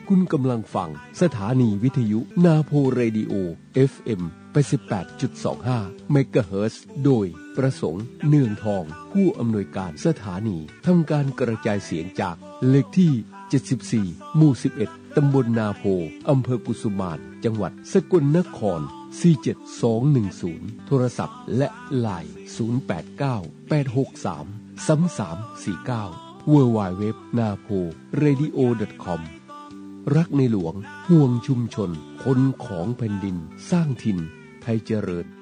คุณกำลังฟังสถานีวิทยุนาโพเรดิโอ FM 88.25 เมกะเฮิรตซ์โดยประสงค์เนืองทองผู้อำนวยการสถานีทำการกระจายเสียงจากเลขที่74หมู่11ตำบลนาโพอำเภอกุสุมานจังหวัดสกลนคร47210โทรศัพท์และไลน์0898633349 www.naporadio.com รักในหลวงห่วงชุมชนคนของแผ่นดินสร้างถิ่นไทยเจริญ